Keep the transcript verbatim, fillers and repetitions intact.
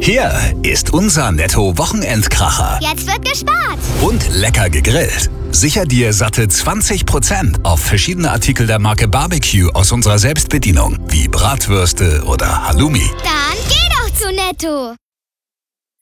Hier ist unser Netto-Wochenendkracher. Jetzt wird gespart. Und lecker gegrillt. Sicher dir satte zwanzig Prozent auf verschiedene Artikel der Marke Barbecue aus unserer Selbstbedienung, wie Bratwürste oder Halloumi. Dann geh doch zu Netto.